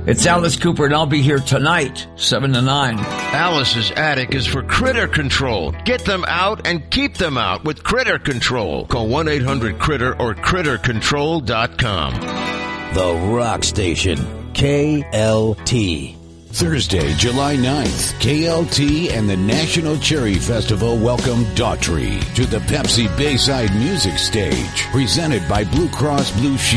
It's Alice Cooper, and I'll be here tonight, 7 to 9. Alice's Attic is for critter control. Get them out and keep them out with Critter Control. Call 1-800-CRITTER or CritterControl.com. The Rock Station, KLT. Thursday, July 9th, KLT and the National Cherry Festival welcome Daughtry to the Pepsi Bayside Music Stage, presented by Blue Cross Blue Shield.